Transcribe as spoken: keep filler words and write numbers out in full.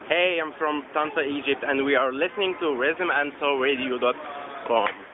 Hey, I'm from Tanta, Egypt, and we are listening to rhythm and soul radio dot com.